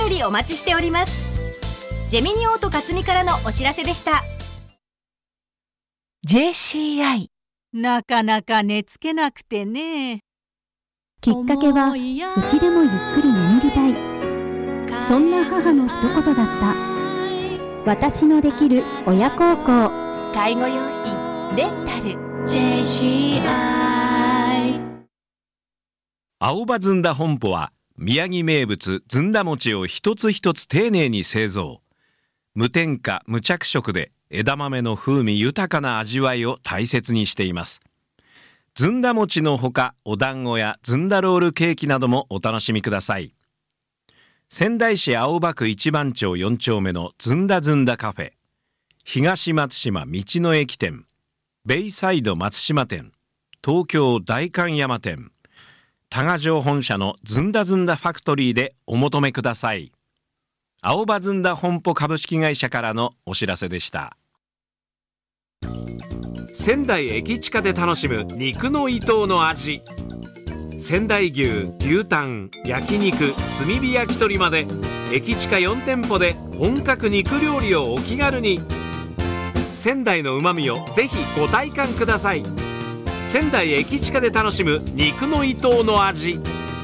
りお待ちしております。ジェミニオート勝美からのお知らせでした。 JCI なかなか寝つけなくてね。 きっかけは、うちでもゆっくり眠りたい。そんな母の一言だった。私のできる親孝行。 介護用品レンタル JCI。 青葉ずんだ本舗は宮城名物ずんだ餅を一つ一つ丁寧に製造。無添加無着色で枝豆の風味豊かな味わいを大切にしています。ずんだ餅のほか、お団子やずんだロールケーキなどもお楽しみください。仙台市青葉区一番町4丁目のずんだずんだカフェ、東松島道の駅店、ベイサイド松島店、東京代官山店、多賀城本社のずんだずんだファクトリーでお求めください。青葉ずんだ本舗株式会社からのお知らせでした。仙台駅地下で楽しむ肉の伊東の味。仙台牛、牛タン、焼肉、炭火焼き鳥まで駅地下4店舗で本格肉料理をお気軽に。仙台の旨味をぜひご体感ください。仙台駅地下で楽しむ肉の伊東の味。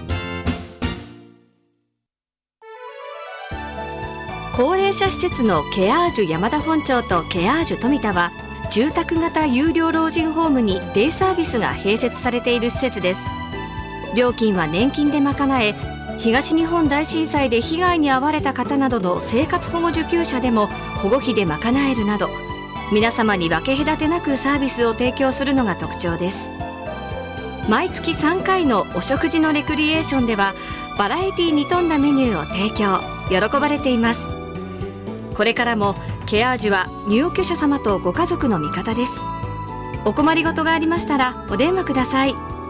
高齢者施設のケアージュ山田本町とケアージュ富田は、住宅型有料老人ホームにデイサービスが併設されている施設です。料金は年金で賄え、東日本大震災で被害に遭われた方などの生活保護受給者でも保護費で賄えるなど、皆様に分け隔てなくサービスを提供するのが特徴です。毎月3回のお食事のレクリエーションでは、バラエティに富んだメニューを提供、喜ばれています。これからもケアージュは入居者様とご家族の味方です。お困りごとがありましたらお電話ください。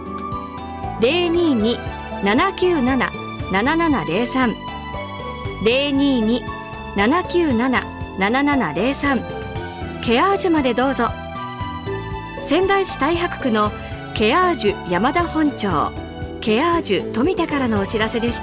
022-797-7703 022-797-7703 ケアージュまでどうぞ。仙台市太白区のケアージュ山田本町、ケアージュ富田からのお知らせでした。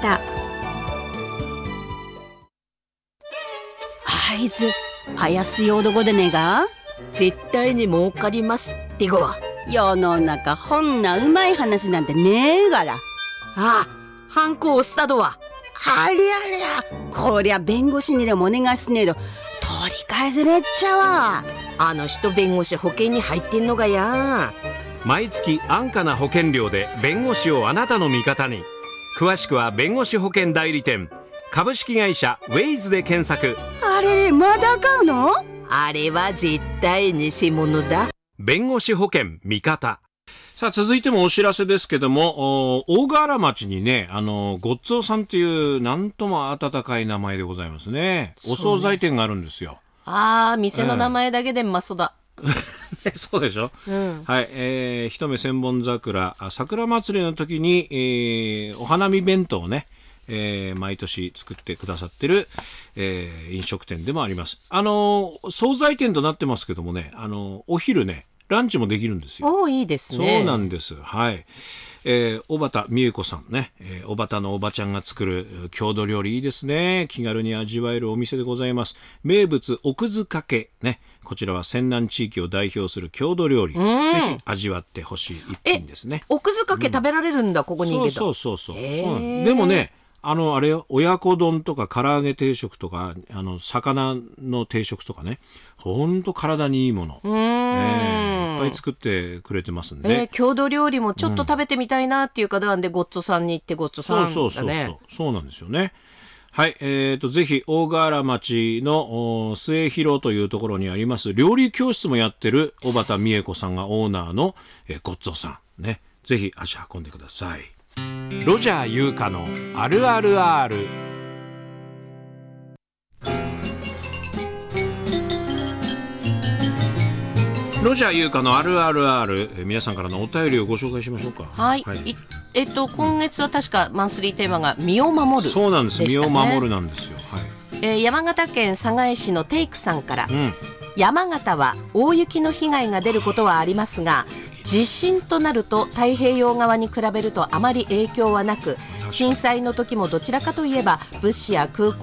合図早すい男でねが絶対に儲かりますってごわ。 世の中ほんなうまい話なんてねえがら。 ああ、ハンコ押したどわ。 ありゃりゃ、こりゃ弁護士にでもお願いすねえど取り返せねっちゃわ。 あの人弁護士保険に入ってんのがや。 毎月安価な保険料で弁護士をあなたの味方に。詳しくは弁護士保険代理店株式会社ウェイズで検索。 あれれ、まだ買うの？ あれは絶対偽物だ。 弁護士保険味方。さあ、続いてもお知らせですけども、大河原町にね、ごっつおさんというなんとも温かい名前でございますね。お惣菜店があるんですよ。 ああ、店の名前だけでまっそだ。 そうでしょ、 うん、 はい、一目千本桜祭りの時に、お花見弁当をね、毎年作ってくださってる、飲食店でもあります。惣菜店となってますけどもね、お昼ねランチもできるんですよ。 おー、いいですね。 そうなんです。はい。小畑美恵子さんね、小畑のおばちゃんが作る郷土料理いいですね。気軽に味わえるお店でございます。名物奥津かけね、こちらは仙南地域を代表する郷土料理、ぜひ味わってほしい一品ですね。 奥津かけ食べられるんだ、ここに入れた。 そうでもね、あれよ、親子丼とか唐揚げ定食とか魚の定食とかね、ほんと体にいいもの、いっぱい作ってくれてますんで、 郷土料理もちょっと食べてみたいなっていう方なんで、ごっつさんに行ってごっつさんだね。 そうなんですよね。はい、ぜひ大河原町の末広というところにあります料理教室もやってる小畑美恵子さんがオーナーのごっつおさんね、ぜひ足運んでください。ロジャー優香のあるある R。 ロジャー優香のあるある R、 皆さんからのお便りをご紹介しましょうか。 はい、今月は確かマンスリーテーマが身を守る、 そうなんです、身を守るなんですよ。はい、 山形県寒河江市のテイクさんから、山形は大雪の被害が出ることはありますが、地震となると太平洋側に比べるとあまり影響はなく、震災の時もどちらかといえば物資や空港